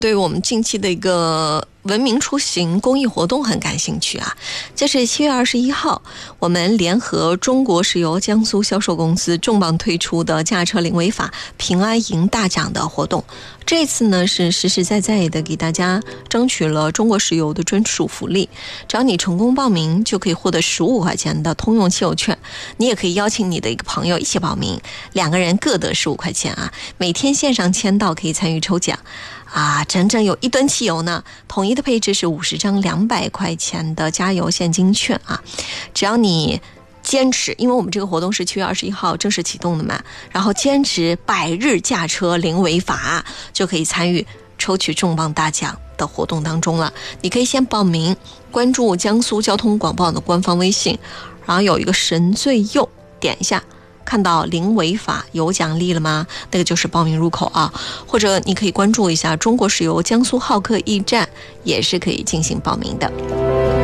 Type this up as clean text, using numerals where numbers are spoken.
对我们近期的一个文明出行公益活动很感兴趣啊。这是7月21号，我们联合中国石油江苏销售公司重磅推出的驾车零违法平安赢大奖的活动。这次呢是实实在在的给大家争取了中国石油的专属福利，只要你成功报名就可以获得15块钱的通用汽油券，你也可以邀请你的一个朋友一起报名，2个人各得15块钱啊，每天线上签到可以参与抽奖啊，整整有1吨汽油呢，统一的配置是50张200块钱的加油现金券啊。只要你坚持，因为我们这个活动是7月21号正式启动的嘛，然后坚持100日驾车零违法，就可以参与抽取重磅大奖的活动当中了。你可以先报名，关注江苏交通广报的官方微信，然后有一个神最右，点一下。看到零违法有奖励了吗？那个就是报名入口啊，或者你可以关注一下中国石油江苏浩克驿站，也是可以进行报名的。